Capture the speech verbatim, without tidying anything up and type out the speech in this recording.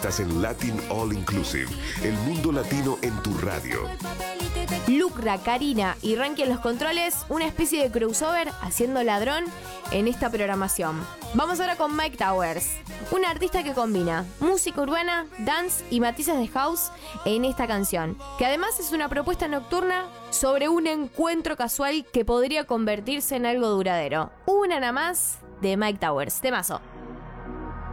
Estás en Latin All Inclusive, el mundo latino en tu radio. Lucra, Karina y Ranky en los controles, una especie de crossover haciendo ladrón en esta programación. Vamos ahora con Mike Towers, un artista que combina música urbana, dance y matices de house en esta canción, que además es una propuesta nocturna sobre un encuentro casual que podría convertirse en algo duradero. Una nada más de Mike Towers, temazo.